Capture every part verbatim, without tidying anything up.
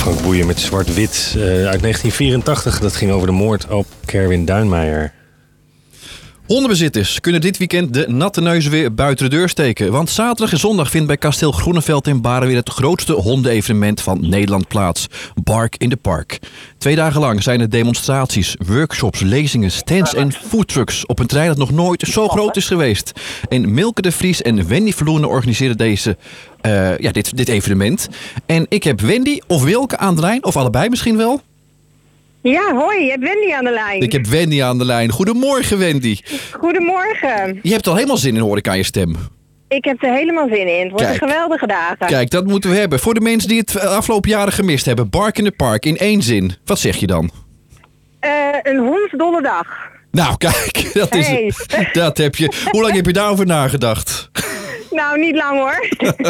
Ook boeien met zwart-wit uh, uit negentien vierentachtig. Dat ging over de moord op Kerwin Duinmeijer. Hondenbezitters kunnen dit weekend de natte neus weer buiten de deur steken. Want zaterdag en zondag vindt bij Kasteel Groeneveld in Baren weer het grootste hondenevenement van Nederland plaats. Bark in the Park. Twee dagen lang zijn er demonstraties, workshops, lezingen, stands en foodtrucks op een terrein dat nog nooit zo groot is geweest. En Milke de Vries en Wendy Verloenen organiseren deze, uh, ja, dit, dit evenement. En ik heb Wendy of Wilke aan de lijn, of allebei misschien wel. Ja, hoi, je hebt Wendy aan de lijn. Ik heb Wendy aan de lijn. Goedemorgen, Wendy. Goedemorgen. Je hebt al helemaal zin in, hoor ik aan je stem. Ik heb er helemaal zin in. Het wordt Kijk, een geweldige dagen. Kijk, dat moeten we hebben. Voor de mensen die het afgelopen jaren gemist hebben. Bark in the Park, in één zin. Wat zeg je dan? Uh, een hondsdolle dag. Nou, kijk, dat is hey. het. Dat heb je. Hoe lang heb je daarover nagedacht? Nou, niet lang hoor.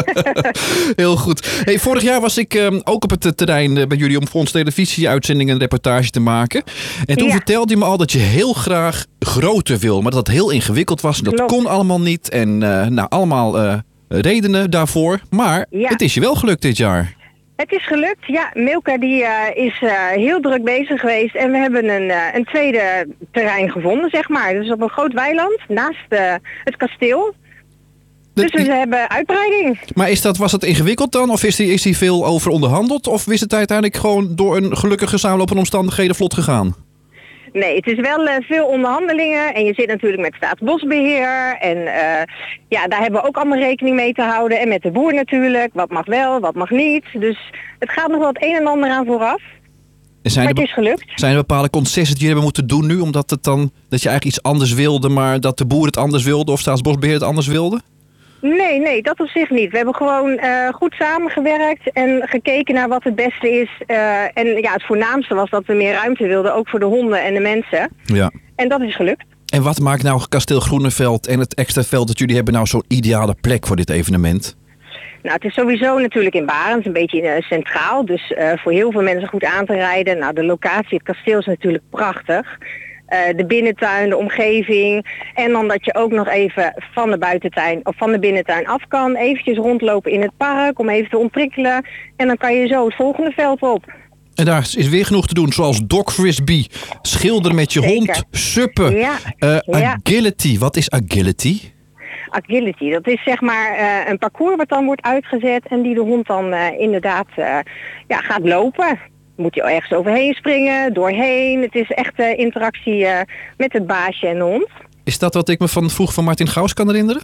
Heel goed. Hey, vorig jaar was ik um, ook op het terrein uh, bij jullie om voor ons televisie-uitzending een reportage te maken. En toen ja. vertelde je me al dat je heel graag groter wil. Maar dat het heel ingewikkeld was. Dat Klopt. kon allemaal niet. En uh, nou, allemaal uh, redenen daarvoor. Maar ja. het is je wel gelukt dit jaar. Het is gelukt, ja. Milka die, uh, is uh, heel druk bezig geweest. En we hebben een, uh, een tweede terrein gevonden, zeg maar. Dus op een groot weiland naast uh, het kasteel. Dus we hebben uitbreiding. Maar is dat, was dat ingewikkeld dan? Of is die, is die veel over onderhandeld? Of is het uiteindelijk gewoon door een gelukkige samenlopende omstandigheden vlot gegaan? Nee, het is wel uh, veel onderhandelingen. En je zit natuurlijk met Staatsbosbeheer. En uh, ja, daar hebben we ook allemaal rekening mee te houden. En met de boer natuurlijk. Wat mag wel, wat mag niet. Dus het gaat nog wel het een en ander aan vooraf. Zijn maar het is gelukt. Zijn er bepaalde concessies die je hebben moeten doen nu? Omdat het dan, dat je eigenlijk iets anders wilde, maar dat de boer het anders wilde? Of Staatsbosbeheer het anders wilde? Nee, nee, dat op zich niet. We hebben gewoon uh, goed samengewerkt en gekeken naar wat het beste is. Uh, en ja, het voornaamste was dat we meer ruimte wilden, ook voor de honden en de mensen. Ja. En dat is gelukt. En wat maakt nou Kasteel Groeneveld en het extra veld dat jullie hebben nou zo'n ideale plek voor dit evenement? Nou, het is sowieso natuurlijk in Barend, een beetje uh, centraal. Dus uh, voor heel veel mensen goed aan te rijden. Nou, de locatie, het kasteel is natuurlijk prachtig. Uh, de binnentuin, de omgeving. En dan dat je ook nog even van de buitentuin of van de binnentuin af kan. Eventjes rondlopen in het park om even te ontprikkelen. En dan kan je zo het volgende veld op. En daar is weer genoeg te doen, zoals dog frisbee, schilderen met je Zeker. hond, suppen, ja. Uh, agility. Ja. Wat is agility? Agility, dat is zeg maar uh, een parcours wat dan wordt uitgezet en die de hond dan uh, inderdaad uh, ja, gaat lopen. Moet je ergens overheen springen, doorheen. Het is echt uh, interactie uh, met het baasje en de hond. Is dat wat ik me van vroeg van Martin Gauws kan herinneren?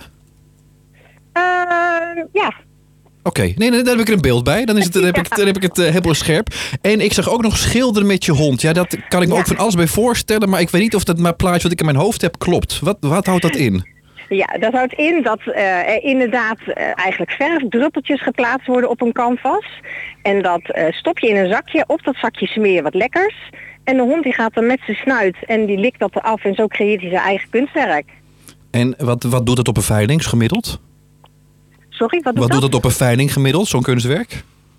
Uh, ja. Oké, okay. nee, nee, daar heb ik er een beeld bij. Dan, is het, dan heb ik, dan heb ik het uh, helemaal scherp. En ik zag ook nog schilderen met je hond. Ja, dat kan ik me ja. ook van alles bij voorstellen. Maar ik weet niet of dat mijn plaatje wat ik in mijn hoofd heb klopt. Wat, wat houdt dat in? Ja, dat houdt in dat uh, er inderdaad uh, eigenlijk verfdruppeltjes geplaatst worden op een canvas. En dat uh, stop je in een zakje. Op dat zakje smeer je wat lekkers. En de hond die gaat dan met zijn snuit en die likt dat eraf. En zo creëert hij zijn eigen kunstwerk. En wat, wat doet het op een veiling gemiddeld? Sorry, wat doet Wat dat? doet het op een veiling gemiddeld, zo'n kunstwerk?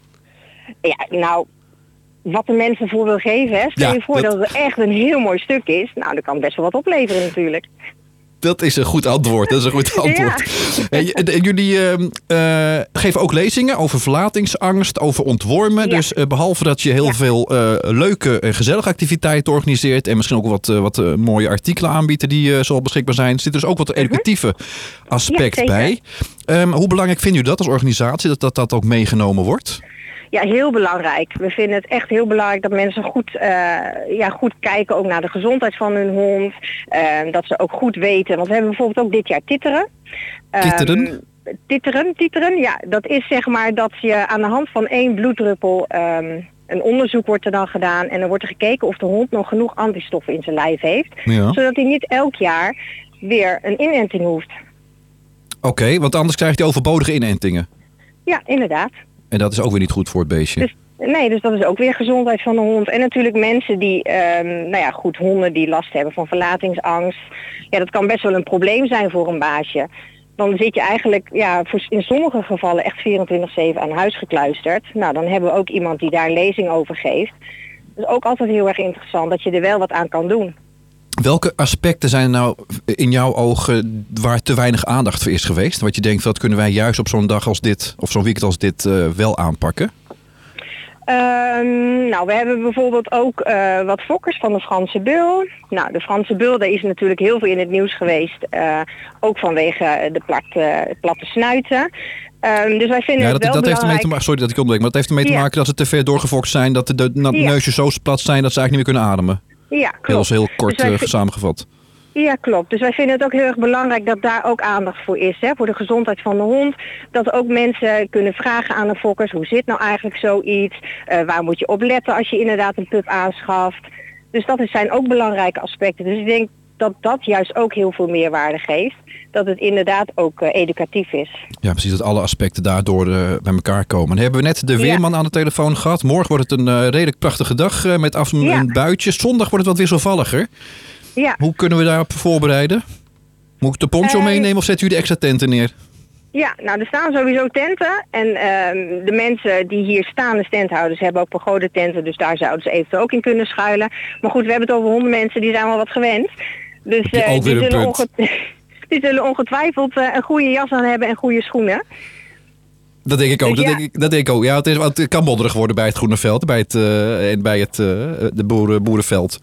Ja, nou, wat de mensen voor wil geven. Hè. Stel je ja, voor dat... dat het echt een heel mooi stuk is. Nou, dan kan het best wel wat opleveren natuurlijk. Dat is een goed antwoord. Dat is een goed antwoord. Ja. En jullie uh, uh, geven ook lezingen over verlatingsangst, over ontwormen. Ja. Dus uh, behalve dat je heel ja. veel uh, leuke en gezellige activiteiten organiseert en misschien ook wat, uh, wat uh, mooie artikelen aanbiedt die uh, zo beschikbaar zijn, zit dus ook wat educatieve aspect ja, bij. Um, hoe belangrijk vinden jullie dat als organisatie, dat dat, dat ook meegenomen wordt? Ja, heel belangrijk. We vinden het echt heel belangrijk dat mensen goed, uh, ja, goed kijken ook naar de gezondheid van hun hond. Uh, dat ze ook goed weten. Want we hebben bijvoorbeeld ook dit jaar titteren. Titteren? Um, titteren, titteren. Ja, dat is zeg maar dat je aan de hand van één bloeddruppel, um, een onderzoek wordt er dan gedaan. En dan wordt er gekeken of de hond nog genoeg antistoffen in zijn lijf heeft. Ja. Zodat hij niet elk jaar weer een inenting hoeft. Oké, okay, want anders krijgt hij overbodige inentingen. Ja, inderdaad. En dat is ook weer niet goed voor het beestje. Dus, nee, dus dat is ook weer gezondheid van de hond. En natuurlijk mensen die, um, nou ja goed, honden die last hebben van verlatingsangst. Ja, dat kan best wel een probleem zijn voor een baasje. Dan zit je eigenlijk, ja, in sommige gevallen echt vierentwintig zeven aan huis gekluisterd. Nou, dan hebben we ook iemand die daar een lezing over geeft. Dat is ook altijd heel erg interessant, dat je er wel wat aan kan doen. Welke aspecten zijn nou in jouw ogen waar te weinig aandacht voor is geweest? Wat je denkt, dat kunnen wij juist op zo'n dag als dit, of zo'n weekend als dit, uh, wel aanpakken? Um, nou, we hebben bijvoorbeeld ook uh, wat fokkers van de Franse Beul. Nou, de Franse Beul, daar is natuurlijk heel veel in het nieuws geweest. Uh, ook vanwege de plat, uh, platte snuiten. Um, dus wij vinden ja, het dat, wel dat heeft ermee belangrijk... te maken, sorry dat ik onderbreek, maar dat heeft ermee te Ja. maken dat ze te ver doorgefokt zijn, dat de, de, de Ja. neusjes zo plat zijn dat ze eigenlijk niet meer kunnen ademen. Ja, klopt. Heel, heel kort Dus wij uh, vi- samengevat. Ja, klopt. Dus wij vinden het ook heel erg belangrijk dat daar ook aandacht voor is. Hè, voor de gezondheid van de hond. Dat ook mensen kunnen vragen aan de fokkers. Hoe zit nou eigenlijk zoiets? Uh, waar moet je op letten als je inderdaad een pup aanschaft? Dus dat zijn ook belangrijke aspecten. Dus ik denk dat dat juist ook heel veel meerwaarde geeft. Dat het inderdaad ook uh, educatief is. Ja, precies. Dat alle aspecten daardoor uh, bij elkaar komen. Dan hebben we net de weerman ja. aan de telefoon gehad. Morgen wordt het een uh, redelijk prachtige dag uh, met af en toe ja. een buitje. Zondag wordt het wat wisselvalliger. Ja. Hoe kunnen we daarop voorbereiden? Moet ik de poncho uh, meenemen of zetten jullie extra tenten neer? Ja, nou er staan sowieso tenten. En uh, de mensen die hier staan, de standhouders, hebben ook pagode tenten. Dus daar zouden ze eventueel ook in kunnen schuilen. Maar goed, we hebben het over hondenmensen, die zijn wel wat gewend. Dus uh, ook weer die, een zullen punt. onge- die zullen ongetwijfeld uh, een goede jas aan hebben en goede schoenen. Dat denk ik ook. Dus dat, ja. denk ik, dat denk ik ook. Ja, het, is, want het kan modderig worden bij het Groene Veld. Bij het, uh, en bij het uh, de boeren, boerenveld.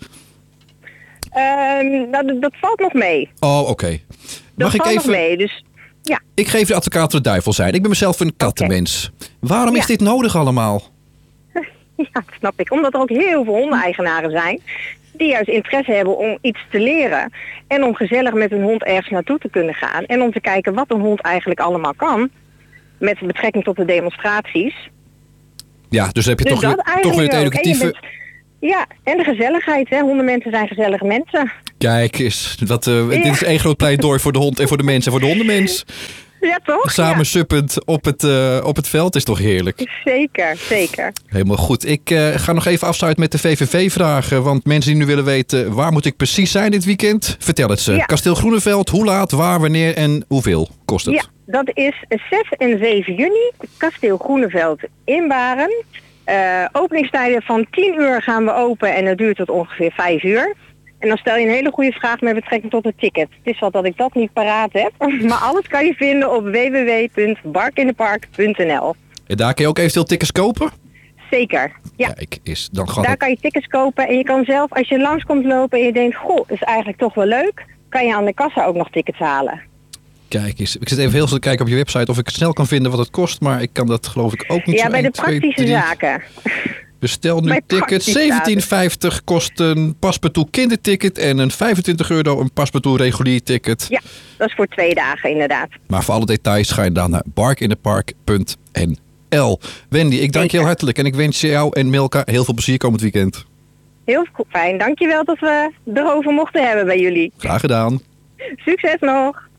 Uh, nou, dat, dat valt nog mee. Oh, oké. Okay. Dat Mag ik valt even... nog mee, dus ja. Ik geef de advocaat van de duivel zijn. Ik ben mezelf een kattenmens. Okay. Waarom ja. is dit nodig allemaal? Ja, dat snap ik. Omdat er ook heel veel hondeneigenaren zijn die juist interesse hebben om iets te leren. En om gezellig met hun hond ergens naartoe te kunnen gaan. En om te kijken wat een hond eigenlijk allemaal kan. Met betrekking tot de demonstraties. Ja, dus heb je dus toch, weer, toch weer het educatieve... Bent, ja, en de gezelligheid. Hè. Hondenmensen zijn gezellige mensen. Kijk eens, wat, uh, ja. dit is één groot pleidooi voor de hond en voor de mens en voor de hondenmens. Ja, toch? Samen ja. suppend op het, uh, op het veld is toch heerlijk? Zeker, zeker. Helemaal goed. Ik uh, ga nog even afsluiten met de V V V-vragen. Want mensen die nu willen weten, waar moet ik precies zijn dit weekend? Vertel het ze. Ja. Kasteel Groeneveld, hoe laat, waar, wanneer en hoeveel kost het? Ja, dat is zes en zeven juni. Kasteel Groeneveld in Baren. Uh, openingstijden van tien uur gaan we open en dat duurt tot ongeveer vijf uur. En dan stel je een hele goede vraag met betrekking tot het ticket. Het is wel dat ik dat niet paraat heb. Maar alles kan je vinden op w w w punt bark in the park punt n l. En daar kun je ook eventueel tickets kopen? Zeker, ja. Kijk, is, dan gaat daar het... kan je tickets kopen. En je kan zelf, als je langs komt lopen en je denkt, goh, dat is eigenlijk toch wel leuk, kan je aan de kassa ook nog tickets halen. Kijk eens, ik zit even heel snel te kijken op je website of ik snel kan vinden wat het kost. Maar ik kan dat geloof ik ook niet. Ja, zo bij de één, twee, praktische drie. zaken. Bestel nu tickets. zeventien vijftig kost een paspartout kinderticket en een vijfentwintig euro een paspartout regulier ticket. Ja, dat is voor twee dagen inderdaad. Maar voor alle details ga je dan naar bark in the park punt n l. Wendy, ik dank je heel hartelijk en ik wens jou en Milka heel veel plezier komend weekend. Heel fijn, dankjewel dat we erover mochten hebben bij jullie. Graag gedaan. Succes nog.